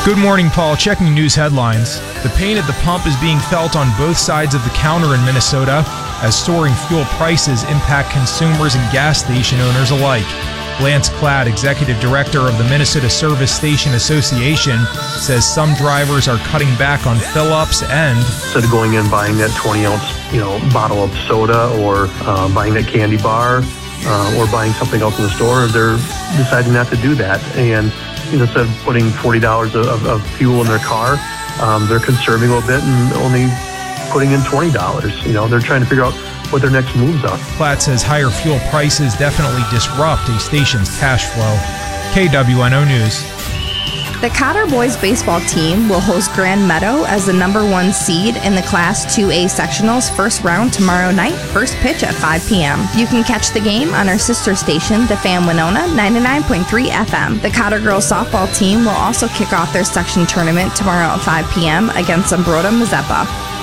Good morning, Paul. Checking news headlines. The pain at the pump is being felt on both sides of the counter in Minnesota as soaring fuel prices impact consumers and gas station owners alike. Lance Klatt, executive director of the Minnesota Service Station Association, says some drivers are cutting back on fill-ups and instead of going in and buying that 20-ounce, bottle of soda or buying that candy bar or buying something else in the store, they're deciding not to do that. And instead of putting $40 of fuel in their car, they're conserving a little bit and only putting in $20. They're trying to figure out what their next moves are. Klatt says higher fuel prices definitely disrupt a station's cash flow. KWNO News. The Cotter boys baseball team will host Grand Meadow as the number 1 seed in the Class 2A sectionals first round tomorrow night, first pitch at 5 p.m. You can catch the game on our sister station, The Fan Winona, 99.3 FM. The Cotter girls softball team will also kick off their section tournament tomorrow at 5 p.m. against Zumbrota Mazeppa.